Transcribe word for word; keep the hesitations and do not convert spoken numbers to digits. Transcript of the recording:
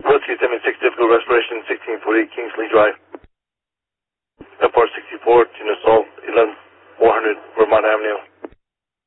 Whiskey seventy-six, difficult respiration, sixteen forty-eight Kingsley Drive. F R sixty-four, Tuna Salt, eleven four hundred Vermont Avenue.